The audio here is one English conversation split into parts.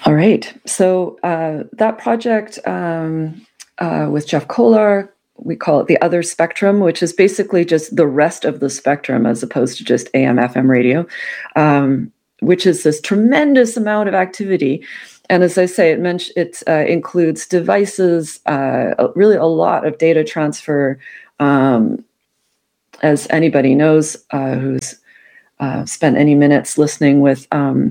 All right. So that project with Jeff Kolar, we call it the other spectrum, which is basically just the rest of the spectrum as opposed to just AM, FM radio, which is this tremendous amount of activity. And as I say, it includes devices, really a lot of data transfer. As anybody knows who's spent any minutes listening with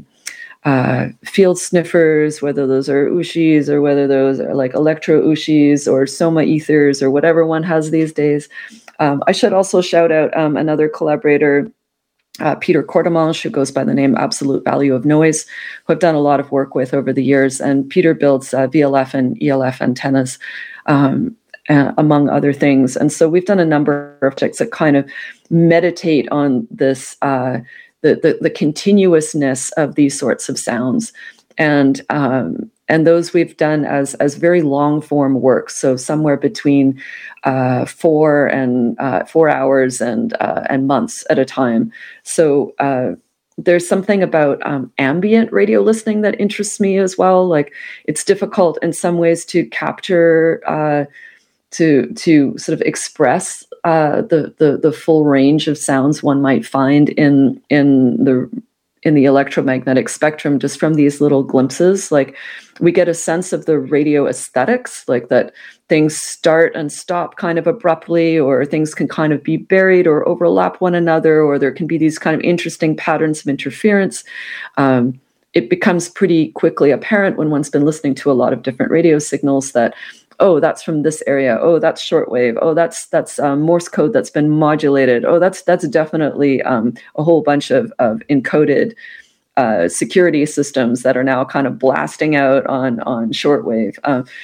field sniffers, whether those are Ushis or whether those are like electro Ushis or Soma ethers or whatever one has these days. I should also shout out another collaborator, Peter Courtemanche, who goes by the name Absolute Value of Noise, who I've done a lot of work with over the years. And Peter builds VLF and ELF antennas, among other things. And so we've done a number of projects that kind of meditate on this the continuousness of these sorts of sounds, and those we've done as very long form work, so somewhere between 4 hours and months at a time. So there's something about ambient radio listening that interests me as well. Like, it's difficult in some ways to capture to sort of express the full range of sounds one might find in the electromagnetic spectrum just from these little glimpses. Like, we get a sense of the radio aesthetics, like that things start and stop kind of abruptly, or things can kind of be buried or overlap one another, or there can be these kind of interesting patterns of interference. It becomes pretty quickly apparent when one's been listening to a lot of different radio signals that, oh, that's from this area. Oh, that's shortwave. Oh, that's Morse code that's been modulated. Oh, that's definitely a whole bunch of encoded security systems that are now kind of blasting out on shortwave.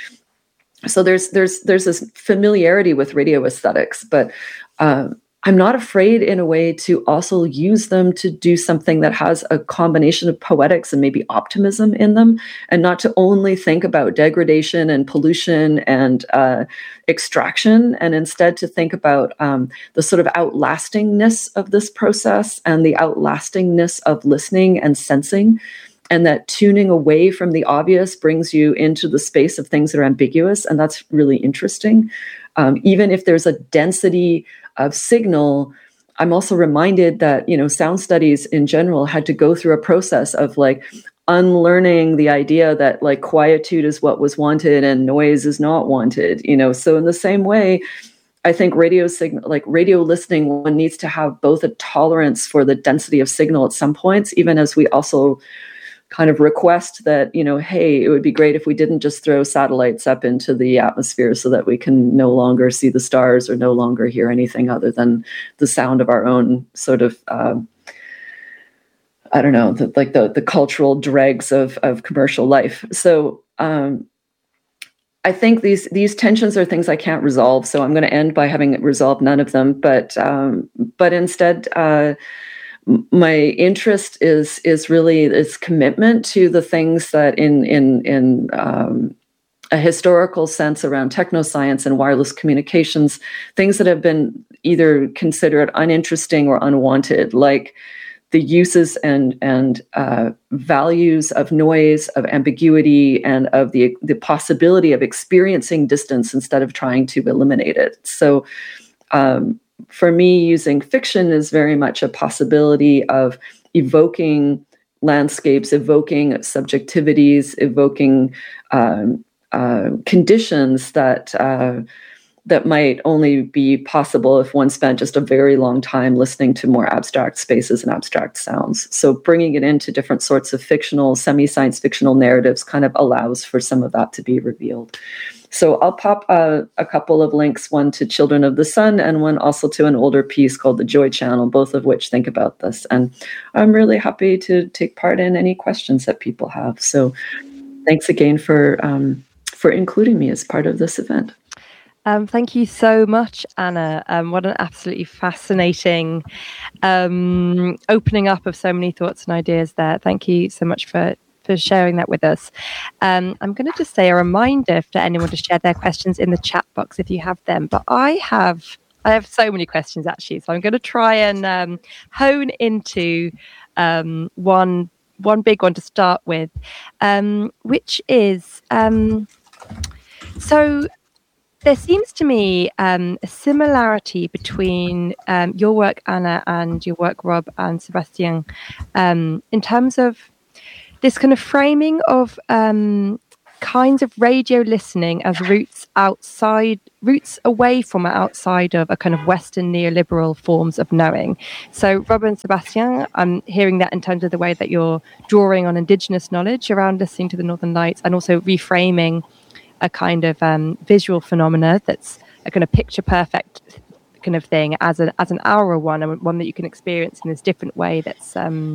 So there's this familiarity with radio aesthetics, but I'm not afraid in a way to also use them to do something that has a combination of poetics and maybe optimism in them, and not to only think about degradation and pollution and extraction, and instead to think about the sort of outlastingness of this process and the outlastingness of listening and sensing, and that tuning away from the obvious brings you into the space of things that are ambiguous, and that's really interesting. Even if there's a density of signal, I'm also reminded that, sound studies in general had to go through a process of like unlearning the idea that like quietude is what was wanted and noise is not wanted, So in the same way, I think radio listening, one needs to have both a tolerance for the density of signal at some points, even as we also kind of request that, hey, it would be great if we didn't just throw satellites up into the atmosphere so that we can no longer see the stars or no longer hear anything other than the sound of our own sort of, I don't know, the cultural dregs of commercial life. So I think these tensions are things I can't resolve. So I'm going to end by having resolved none of them, but instead, my interest is really this commitment to the things that in a historical sense around technoscience and wireless communications, things that have been either considered uninteresting or unwanted, like the uses and values of noise, of ambiguity, and of the possibility of experiencing distance instead of trying to eliminate it. So for me, using fiction is very much a possibility of evoking landscapes, evoking subjectivities, evoking conditions that might only be possible if one spent just a very long time listening to more abstract spaces and abstract sounds. So bringing it into different sorts of fictional, semi-science fictional narratives kind of allows for some of that to be revealed. So I'll pop a couple of links, one to Children of the Sun and one also to an older piece called The Joy Channel, both of which think about this. And I'm really happy to take part in any questions that people have. So thanks again for including me as part of this event. Thank you so much, Anna. What an absolutely fascinating opening up of so many thoughts and ideas there. Thank you so much for sharing that with us. I'm going to just say a reminder for anyone to share their questions in the chat box if you have them. But I have so many questions actually, so I'm going to try and hone into one one big one to start with, which is so. There seems to me a similarity between your work, Anna, and your work, Rob and Sebastian, in terms of this kind of framing of kinds of radio listening as roots away from or outside of a kind of Western neoliberal forms of knowing. So, Rob and Sebastian, I'm hearing that in terms of the way that you're drawing on indigenous knowledge around listening to the Northern Lights, and also reframing a kind of visual phenomena that's a kind of picture perfect kind of thing as an aura one, and one that you can experience in this different way that's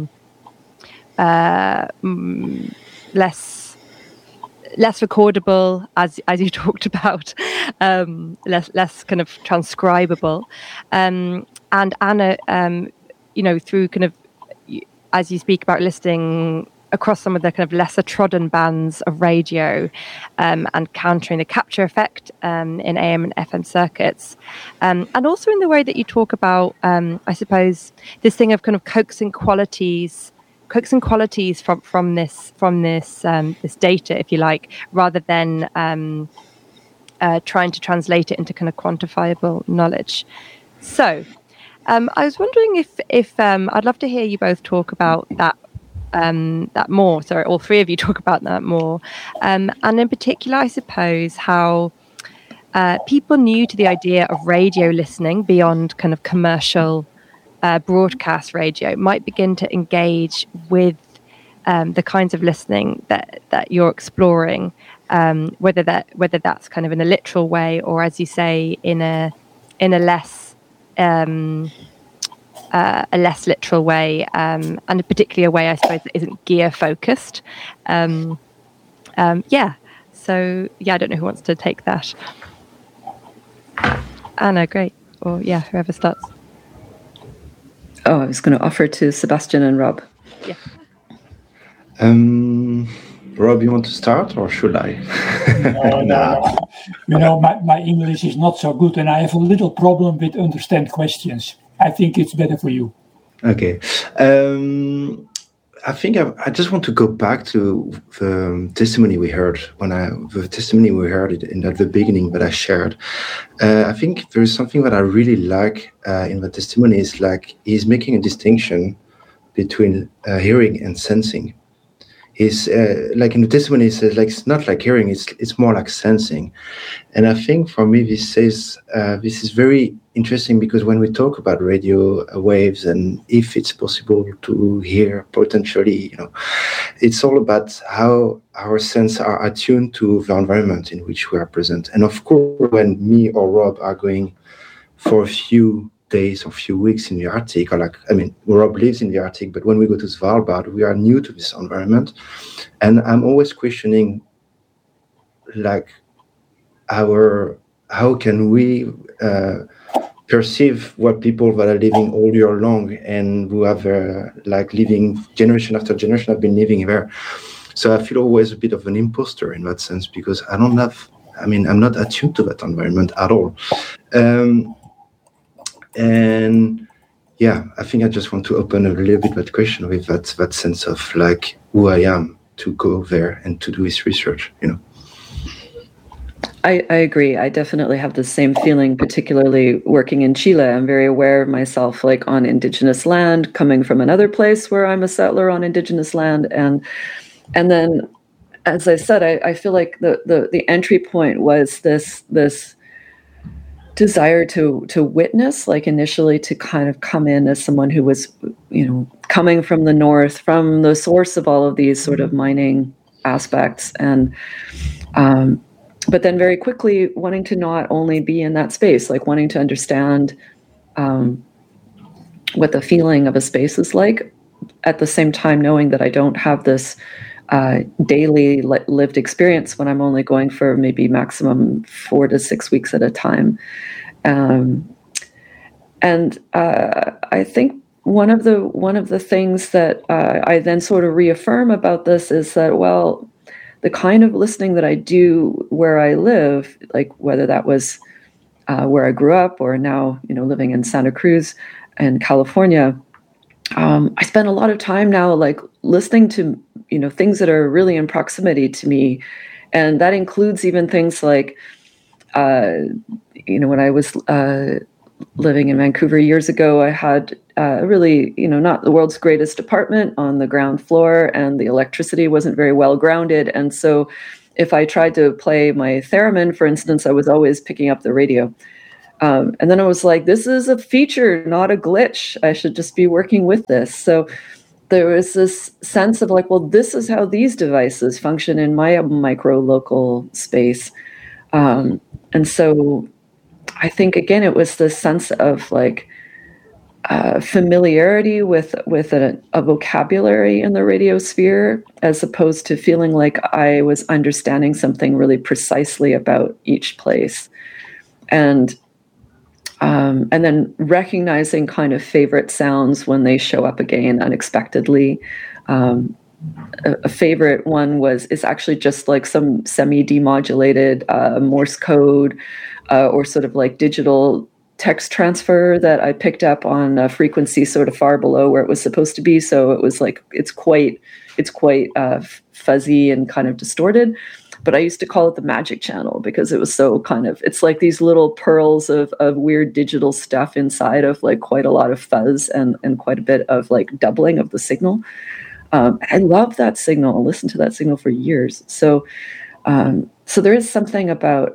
less recordable, as you talked about, less kind of transcribable, and Anna, through kind of, as you speak about listening across some of the kind of lesser trodden bands of radio, and countering the capture effect in AM and FM circuits, and also in the way that you talk about, I suppose, this thing of kind of coaxing qualities from this data, if you like, rather than trying to translate it into kind of quantifiable knowledge. So, I was wondering if I'd love to hear you both talk about that more. Sorry, all three of you talk about that more, and in particular, I suppose, how people new to the idea of radio listening beyond kind of commercial broadcast radio might begin to engage with the kinds of listening that you're exploring, whether that's kind of in a literal way, or, as you say, in a less literal way, and particularly a way, I suppose, that isn't gear focused. So I don't know who wants to take that. Anna, great. Or whoever starts. Oh, I was going to offer to Sebastian and Rob. Yeah. Rob, you want to start, or should I? No. My English is not so good, and I have a little problem with understand questions. I think it's better for you. Okay. I think I just want to go back to the testimony we heard at the beginning that I shared. I think there is something that I really like in the testimony, is like he's making a distinction between hearing and sensing. He's like in the testimony, he says like it's not like hearing, it's more like sensing. And I think for me this is very interesting, because when we talk about radio waves and if it's possible to hear potentially, it's all about how our senses are attuned to the environment in which we are present. And of course, when me or Rob are going for a few days or few weeks in the Arctic, Rob lives in the Arctic, but when we go to Svalbard, we are new to this environment. And I'm always questioning, like, how can we perceive what people that are living all year long and who have living generation after generation have been living there. So I feel always a bit of an imposter in that sense, because I'm not attuned to that environment at all. And I think I just want to open a little bit that question with that sense of like who I am to go there and to do this research, I agree. I definitely have the same feeling, particularly working in Chile. I'm very aware of myself, like on indigenous land, coming from another place where I'm a settler on indigenous land. And then, as I said, I feel like the entry point was this desire to witness, like initially to kind of come in as someone who was, coming from the north, from the source of all of these sort of mining aspects, and but then very quickly wanting to not only be in that space, like wanting to understand what the feeling of a space is like, at the same time knowing that I don't have this daily lived experience when I'm only going for maybe maximum 4 to 6 weeks at a time. And I think one of the things that I then sort of reaffirm about this is that, well, the kind of listening that I do where I live, like whether that was where I grew up or now, living in Santa Cruz in California, I spend a lot of time now, like listening to, things that are really in proximity to me. And that includes even things like, when I was living in Vancouver years ago, I had really, not the world's greatest apartment on the ground floor, and the electricity wasn't very well grounded. And so if I tried to play my theremin, for instance, I was always picking up the radio. And then I was like, this is a feature, not a glitch. I should just be working with this. So there was this sense of like, well, this is how these devices function in my micro local space. And so I think, again, it was the sense of like familiarity with a vocabulary in the radio sphere, as opposed to feeling like I was understanding something really precisely about each place. And then recognizing kind of favorite sounds when they show up again unexpectedly. A favorite one is actually just like some semi-demodulated Morse code or sort of like digital text transfer that I picked up on a frequency sort of far below where it was supposed to be. So it was like, it's quite fuzzy and kind of distorted. But I used to call it the magic channel because it was so kind of, it's like these little pearls of weird digital stuff inside of like quite a lot of fuzz and quite a bit of like doubling of the signal. I love that signal. I listened to that signal for years. So there is something about,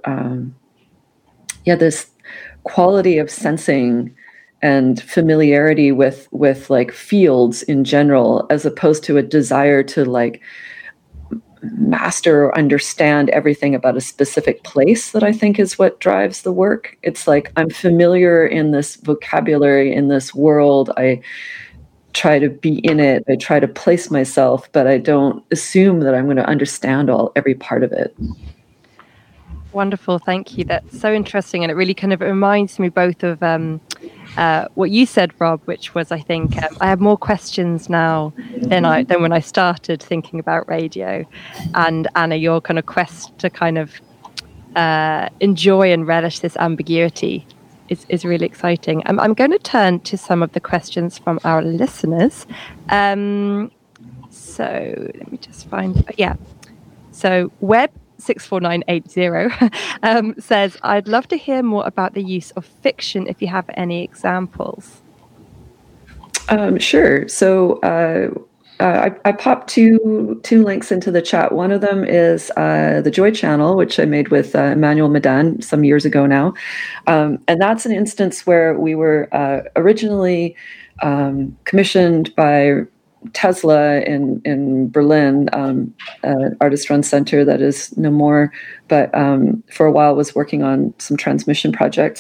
this quality of sensing and familiarity with like fields in general, as opposed to a desire to like master or understand everything about a specific place, that I think is what drives the work. It's like, I'm familiar in this vocabulary, in this world. I try to be in it. I try to place myself, but I don't assume that I'm going to understand every part of it. Wonderful. Thank you. That's so interesting. And it really kind of reminds me both of what you said, Rob, which was, I think, I have more questions now than when I started thinking about radio. And Anna, your kind of quest to kind of enjoy and relish this ambiguity is really exciting. I'm going to turn to some of the questions from our listeners. So let me just find, So Web64980 says, I'd love to hear more about the use of fiction if you have any examples. Sure. So I popped two links into the chat. One of them is the Joy Channel, which I made with Emmanuel Madan some years ago now. And that's an instance where we were originally commissioned by Tesla in Berlin, an artist-run center that is no more, but for a while was working on some transmission projects.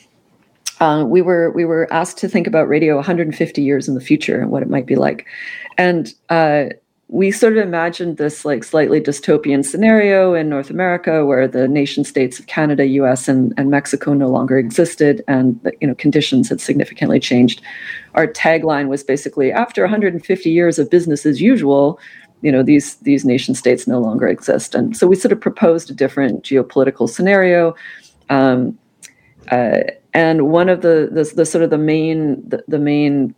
We were asked to think about radio 150 years in the future and what it might be like, and we sort of imagined this like slightly dystopian scenario in North America where the nation states of Canada, US, and Mexico no longer existed, and conditions had significantly changed. Our tagline was basically, after 150 years of business as usual, these nation states no longer exist. And so we sort of proposed a different geopolitical scenario. And one of the sort of the main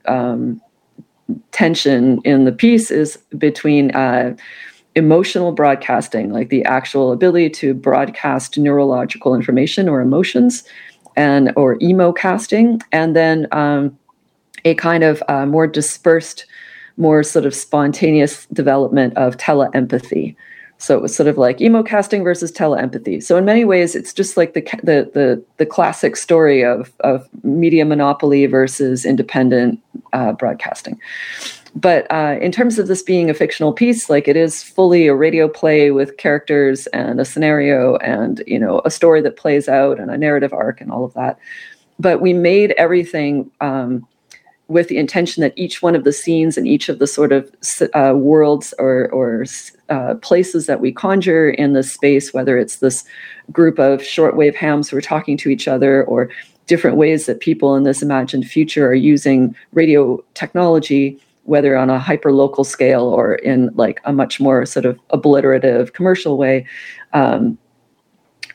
tension in the piece is between emotional broadcasting, like the actual ability to broadcast neurological information or emotions, or emo-casting, and then a kind of more dispersed, more sort of spontaneous development of teleempathy. So it was sort of like emo-casting versus teleempathy. So in many ways, it's just like the classic story of media monopoly versus independent broadcasting. But in terms of this being a fictional piece, like, it is fully a radio play with characters and a scenario and a story that plays out and a narrative arc and all of that. But we made everything with the intention that each one of the scenes and each of the sort of worlds or places that we conjure in this space, whether it's this group of shortwave hams who are talking to each other, or different ways that people in this imagined future are using radio technology, whether on a hyper-local scale or in like a much more sort of obliterative commercial way,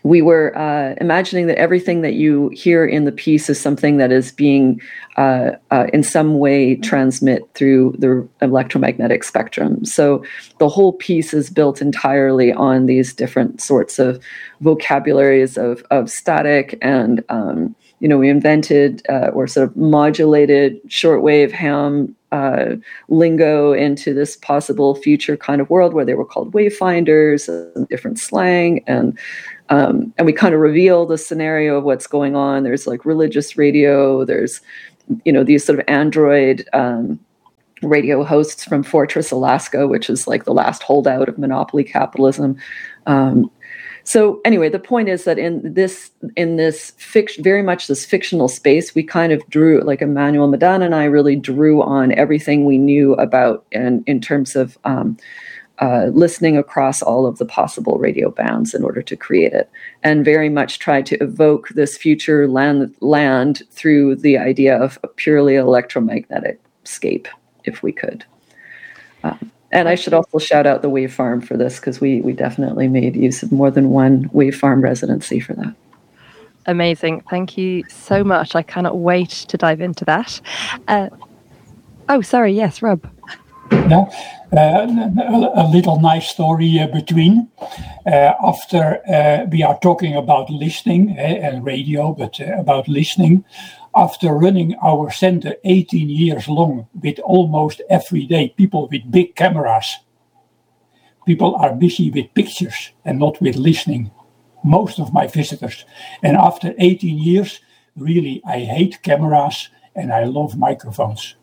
we were imagining that everything that you hear in the piece is something that is being in some way transmit through the electromagnetic spectrum. So the whole piece is built entirely on these different sorts of vocabularies of static and, we invented or sort of modulated shortwave ham lingo into this possible future kind of world where they were called wayfinders and different slang. And we kind of reveal the scenario of what's going on. There's like religious radio. There's, these sort of android radio hosts from Fortress, Alaska, which is like the last holdout of monopoly capitalism. So anyway, the point is that in this fiction, very much this fictional space, we kind of drew, like Emmanuel Madan and I really drew on everything we knew about and in terms of listening across all of the possible radio bands in order to create it, and very much tried to evoke this future land through the idea of a purely electromagnetic scape, if we could. And I should also shout out the Wave Farm for this, because we definitely made use of more than one Wave Farm residency for that. Amazing. Thank you so much. I cannot wait to dive into that. Sorry. Yes, Rob. Yeah, a little nice story between. After we are talking about listening and radio, but about listening. After running our center 18 years long with almost every day people with big cameras, people are busy with pictures and not with listening. Most of my visitors. And after 18 years, really, I hate cameras and I love microphones.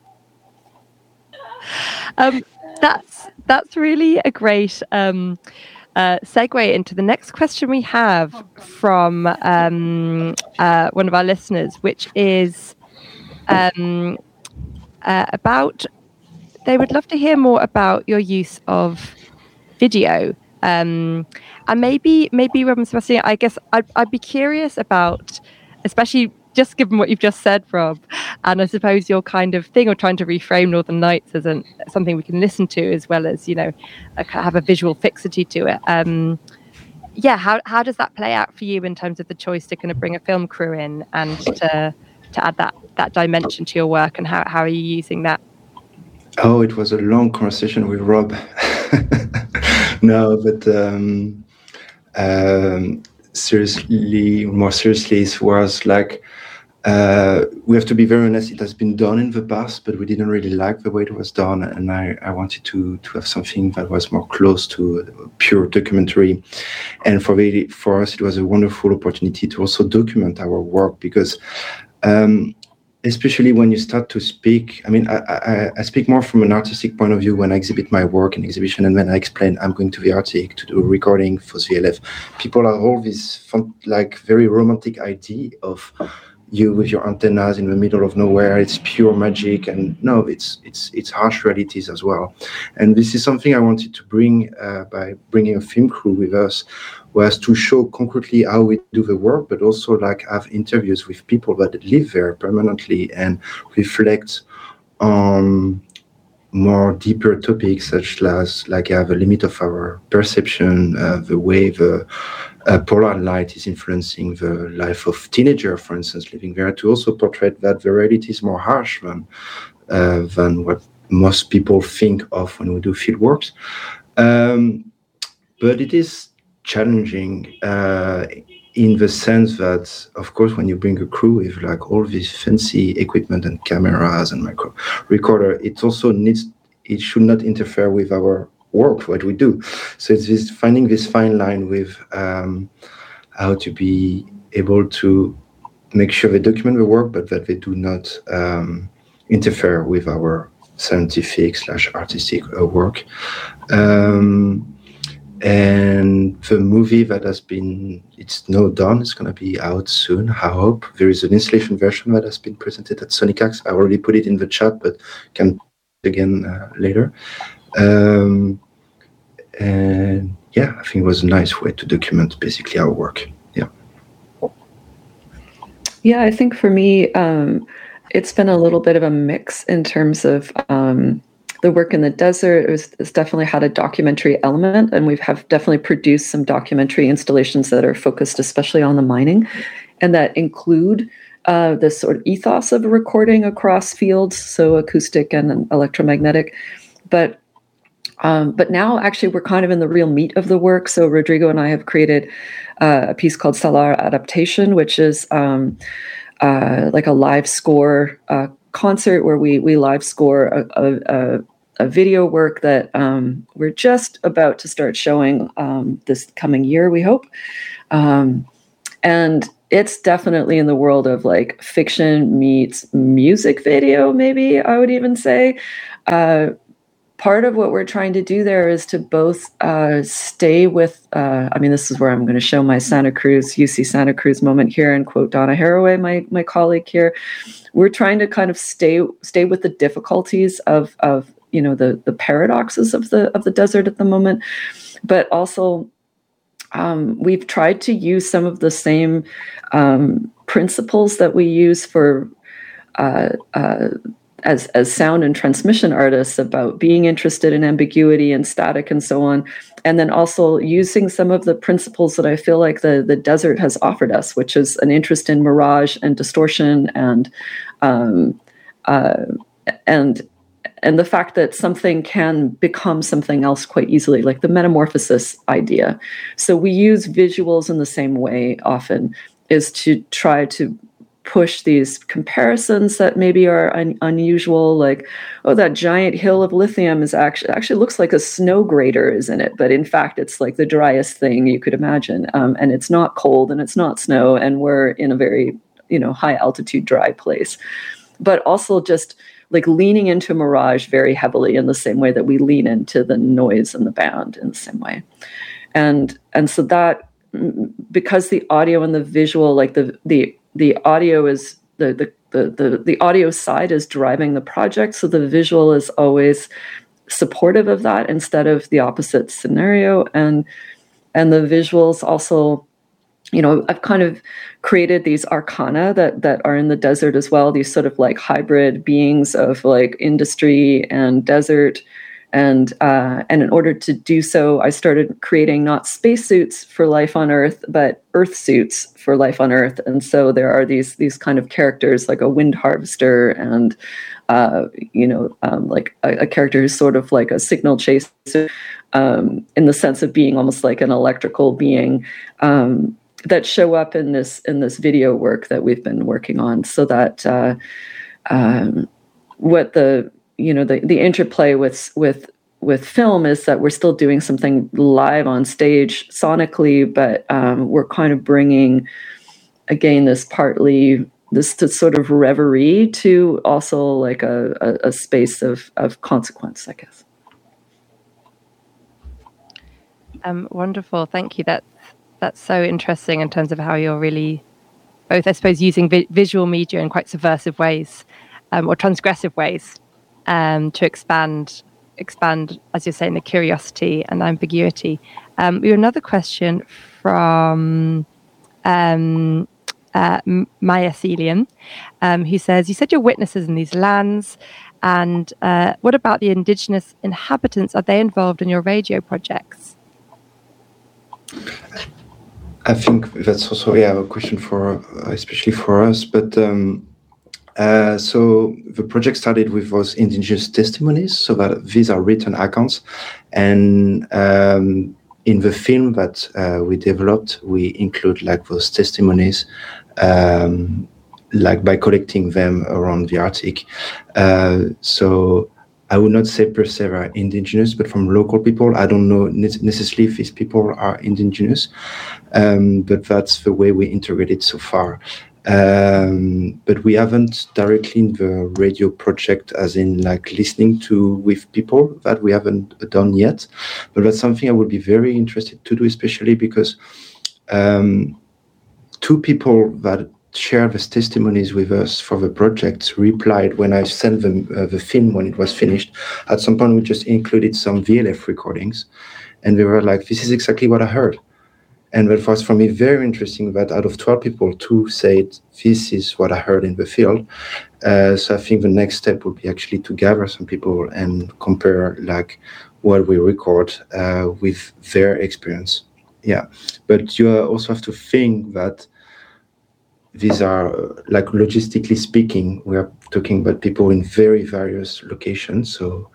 That's really a great segue into the next question we have from one of our listeners, which is about, they would love to hear more about your use of video. And maybe Rob and Sebastian, I guess I'd be curious about, especially just given what you've just said, Rob, and I suppose your kind of thing, or trying to reframe Northern Lights as something we can listen to, as well as, have a visual fixity to it. How does that play out for you in terms of the choice to kind of bring a film crew in and to add that dimension to your work, and how are you using that? Oh, it was a long conversation with Rob. No, but more seriously, it was like, we have to be very honest, it has been done in the past, but we didn't really like the way it was done, and I wanted to have something that was more close to a pure documentary. And for us, it was a wonderful opportunity to also document our work, because especially when you start to speak, I speak more from an artistic point of view when I exhibit my work in exhibition, and when I explain I'm going to the Arctic to do a recording for VLF. People are all this fun, like very romantic idea of you with your antennas in the middle of nowhere. It's pure magic, and no, it's harsh realities as well. And this is something I wanted to bring by bringing a film crew with us, was to show concretely how we do the work, but also like have interviews with people that live there permanently and reflect on more deeper topics, such as like the limit of our perception, the way the polar light is influencing the life of teenager, for instance, living there, to also portray that the reality is more harsh than what most people think of when we do field works. But it is challenging in the sense that, of course, when you bring a crew with like all this fancy equipment and cameras and micro recorder, it also it should not interfere with our work, what we do. So it's finding this fine line with how to be able to make sure they document the work, but that they do not interfere with our scientific/artistic work. And the movie that it's now done, it's going to be out soon, I hope. There is an installation version that has been presented at Sonicax. I already put it in the chat, but can again later. And yeah, I think it was a nice way to document basically our work. Yeah, I think for me, it's been a little bit of a mix in terms of the work in the desert it's definitely had a documentary element, and we have definitely produced some documentary installations that are focused especially on the mining, and that include this sort of ethos of recording across fields, so acoustic and electromagnetic. But now actually we're kind of in the real meat of the work. So Rodrigo and I have created a piece called Salar Adaptation, which is like a live score concert where we live score a video work that we're just about to start showing this coming year, we hope. And it's definitely in the world of like fiction meets music video, maybe I would even say. Part of what we're trying to do there is to both stay with, this is where I'm going to show my UC Santa Cruz moment here and quote Donna Haraway, my colleague here. We're trying to kind of stay with the difficulties of the paradoxes of the desert at the moment, but also we've tried to use some of the same principles that we use for as sound and transmission artists about being interested in ambiguity and static and so on, and then also using some of the principles that I feel like the desert has offered us, which is an interest in mirage and distortion and the fact that something can become something else quite easily, like the metamorphosis idea. So we use visuals in the same way often, is to try to push these comparisons that maybe are unusual, like, oh, that giant hill of lithium is actually looks like a snow grater, isn't it? But in fact, it's like the driest thing you could imagine. And it's not cold and it's not snow, and we're in a very, high altitude, dry place. But also just like leaning into mirage very heavily in the same way that we lean into the noise and the band in the same way. And so that, because the audio and the visual, like the audio is the audio side is driving the project, so the visual is always supportive of that instead of the opposite scenario. And the visuals also, I've kind of created these arcana that are in the desert as well, these sort of like hybrid beings of like industry and desert. And in order to do so, I started creating not spacesuits for life on Earth, but Earth suits for life on Earth. And so there are these kind of characters like a wind harvester and, like a character who's sort of like a signal chaser in the sense of being almost like an electrical being that show up in this video work that we've been working on. So that what the interplay with film is that we're still doing something live on stage sonically, but we're kind of bringing again this sort of reverie to also like a space of consequence, I guess. Wonderful, thank you. That's so interesting in terms of how you're really both, I suppose, using visual media in quite subversive ways or transgressive ways. To expand, as you're saying, the curiosity and ambiguity. We have another question from Maya Celian, who says, you said you're witnesses in these lands, and what about the indigenous inhabitants? Are they involved in your radio projects? I think that's also a question for especially for us, but so the project started with those indigenous testimonies, so that these are written accounts, and in the film that we developed, we include like those testimonies, like by collecting them around the Arctic. So I would not say per se are indigenous, but from local people. I don't know necessarily if these people are indigenous, but that's the way we integrate it so far. But we haven't directly in the radio project, as in like listening to with people, that we haven't done yet. But that's something I would be very interested to do, especially because two people that shared these testimonies with us for the project replied when I sent them the film when it was finished. At some point, we just included some VLF recordings, and they were like, "This is exactly what I heard." And that was for me very interesting that out of 12 people, 2 said, this is what I heard in the field. So I think the next step would be actually to gather some people and compare like what we record with their experience. Yeah, but you also have to think that these are, like logistically speaking, we are talking about people in very various locations. So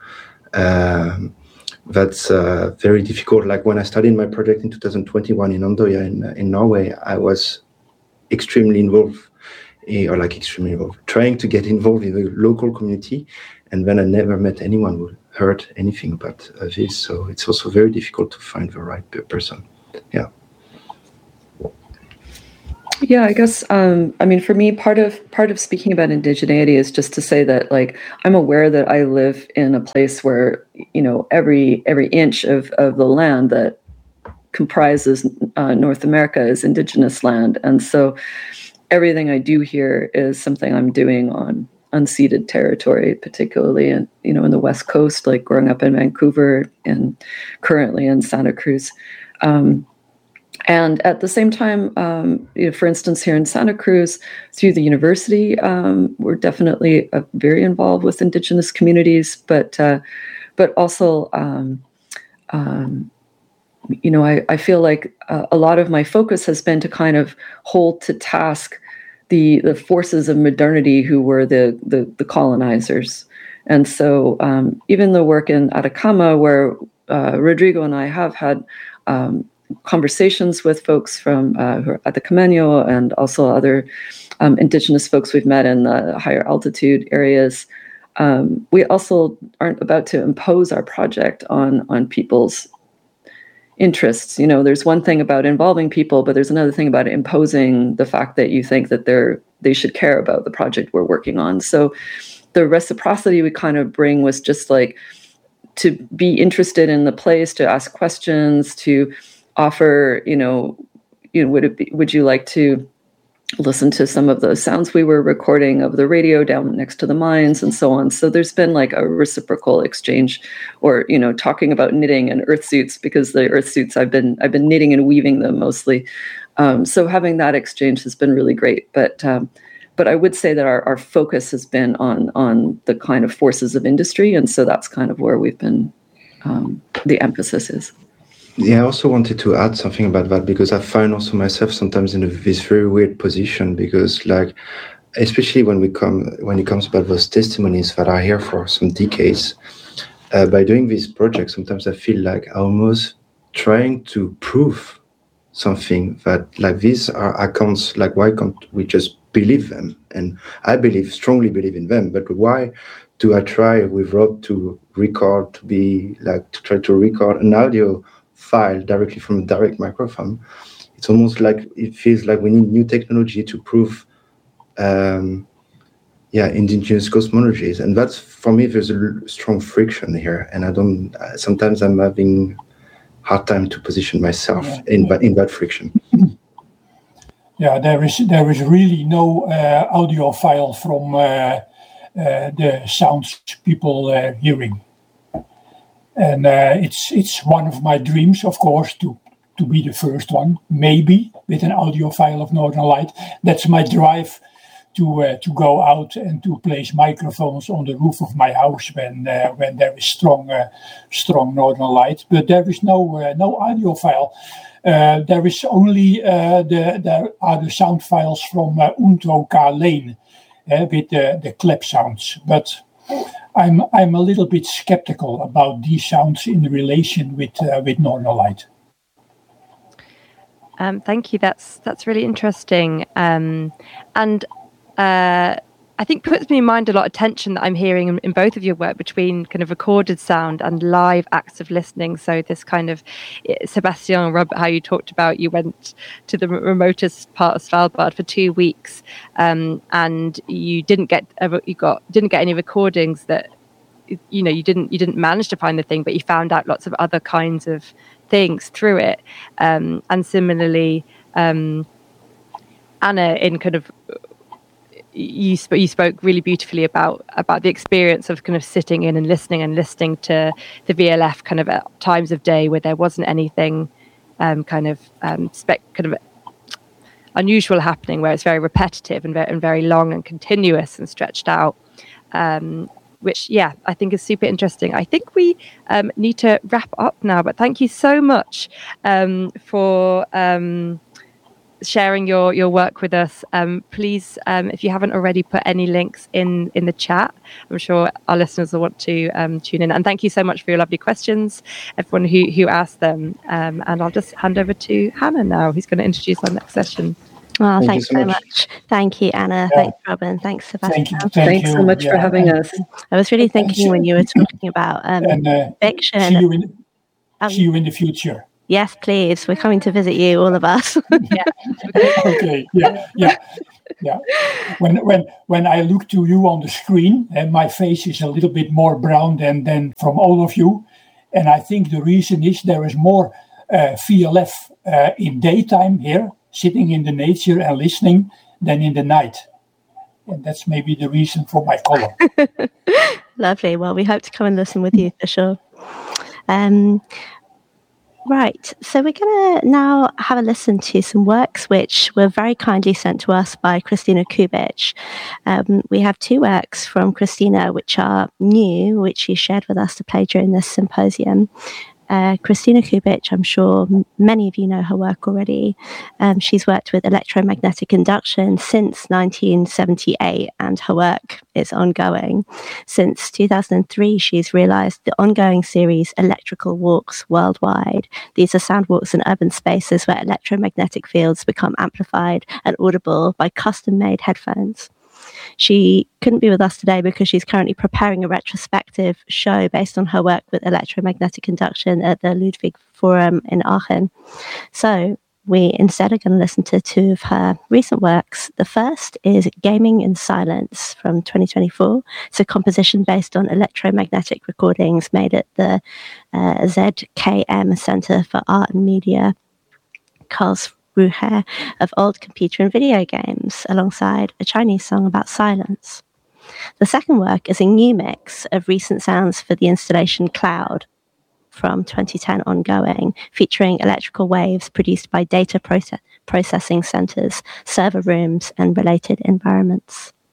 that's very difficult. Like when I started my project in 2021 in Andøya in Norway, I was extremely involved, trying to get involved in the local community. And then I never met anyone who heard anything about this. So it's also very difficult to find the right person. Yeah. Yeah, I guess, I mean, for me, part of speaking about indigeneity is just to say that, like, I'm aware that I live in a place where, you know, every inch of the land that comprises North America is indigenous land. And so everything I do here is something I'm doing on unceded territory, particularly in, you know, in the West Coast, like growing up in Vancouver and currently in Santa Cruz. And at the same time, you know, for instance, here in Santa Cruz, through the university, we're definitely very involved with Indigenous communities, but also, you know, I feel like a lot of my focus has been to kind of hold to task the forces of modernity who were the colonizers. And so even the work in Atacama, where Rodrigo and I have had conversations with folks from who are Atacameño and also other indigenous folks we've met in the higher altitude areas. We also aren't about to impose our project on people's interests. You know, there's one thing about involving people, but there's another thing about imposing the fact that you think that they should care about the project we're working on. So the reciprocity we kind of bring was just like to be interested in the place, to ask questions, to offer, you know, would you like to listen to some of the sounds we were recording of the radio down next to the mines and so on. So there's been like a reciprocal exchange, or, you know, talking about knitting and earth suits, because the earth suits I've been knitting and weaving them mostly. So having that exchange has been really great. But I would say that our focus has been on the kind of forces of industry. And so that's kind of where we've been, the emphasis is. Yeah, I also wanted to add something about that, because I find also myself sometimes in this very weird position, because like, especially when it comes about those testimonies that are here for some decades, by doing this project, sometimes I feel like I'm almost trying to prove something, that like these are accounts, like why can't we just believe them? And I strongly believe in them, but why do I try with Rob to try to record an audio file directly from a direct microphone? It's almost like it feels like we need new technology to prove indigenous cosmologies, and that's, for me, there's a strong friction here, and sometimes I'm having hard time to position myself in that friction. Yeah, there is really no audio file from the sounds people hearing. And it's one of my dreams, of course, to be the first one, maybe with an audio file of Northern Light. That's my drive to go out and to place microphones on the roof of my house when there is strong Northern Light. But there is no audio file. There is only there are the sound files from Unto Ka Lane with the clap sounds, but I'm a little bit skeptical about these sounds in relation with Northern Light. Thank you. That's really interesting, and I think puts me in mind a lot of tension that I'm hearing in both of your work between kind of recorded sound and live acts of listening. So this kind of, Sebastian and Robert, how you talked about you went to the remotest part of Svalbard for 2 weeks, and you didn't get any recordings that, you know, you didn't manage to find the thing, but you found out lots of other kinds of things through it. And similarly, Anna, in kind of, you spoke really beautifully about the experience of kind of sitting in and listening to the VLF kind of at times of day where there wasn't anything kind of unusual happening where it's very repetitive and very long and continuous and stretched out, which, I think is super interesting. I think we need to wrap up now, but thank you so much for sharing your work with us. Please, if you haven't already put any links in the chat, I'm sure our listeners will want to tune in. And thank you so much for your lovely questions, everyone who asked them. And I'll just hand over to Hannah now, who's going to introduce our next session. Oh, thanks so much. Thank you, Anna. Yeah. Thanks, Robin. Thanks, Sebastian. Thanks so much for having us. I was really thinking when you were talking about fiction. See you in the future. Yes, please. We're coming to visit you, all of us. Okay. Yeah. When I look to you on the screen, and my face is a little bit more brown than from all of you, and I think the reason is there is more VLF in daytime here, sitting in the nature and listening, than in the night. And that's maybe the reason for my color. Lovely. Well, we hope to come and listen with you for sure. Right, so we're going to now have a listen to some works which were very kindly sent to us by Kristina Kubic. We have 2 works from Kristina which are new, which she shared with us to play during this symposium. Kristina Kubic, I'm sure many of you know her work already. She's worked with electromagnetic induction since 1978, and her work is ongoing. Since 2003, she's realized the ongoing series Electrical Walks Worldwide. These are sound walks in urban spaces where electromagnetic fields become amplified and audible by custom-made headphones. She couldn't be with us today because she's currently preparing a retrospective show based on her work with electromagnetic induction at the Ludwig Forum in Aachen. So we instead are going to listen to 2 of her recent works. The first is Gaming in Silence from 2024. It's a composition based on electromagnetic recordings made at the ZKM Center for Art and Media, Karlsruhe, of old computer and video games, alongside a Chinese song about silence. The second work is a new mix of recent sounds for the installation Cloud from 2010 ongoing, featuring electrical waves produced by data processing centers, server rooms, and related environments.